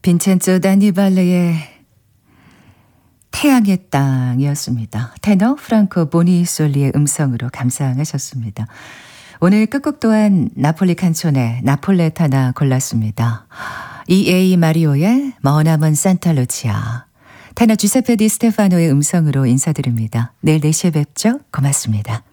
빈첸조 다니발레의 태양의 땅이었습니다. 테너 프랑코 보니솔리의 음성으로 감상하셨습니다. 오늘 끝곡 또한 나폴리 칸촌의 나폴레타나 골랐습니다. E.A. 마리오의 머나먼 산타루치아, 테너 주세페 디 스테파노의 음성으로 인사드립니다. 내일 4시에 뵙죠. 고맙습니다.